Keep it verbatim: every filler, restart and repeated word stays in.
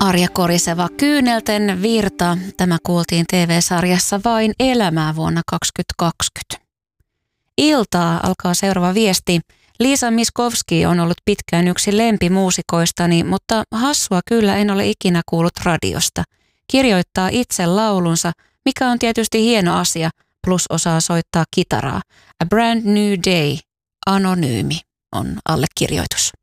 Arja Koriseva, Kyynelten virta. Tämä kuultiin T V-sarjassa Vain elämää vuonna kaksituhattakaksikymmentä. Iltaa alkaa seuraava viesti. Liisa Miskovski on ollut pitkään yksi lempimuusikoistani, mutta hassua kyllä en ole ikinä kuullut radiosta. Kirjoittaa itse laulunsa, mikä on tietysti hieno asia, plus osaa soittaa kitaraa. A Brand New Day, anonyymi on allekirjoitus.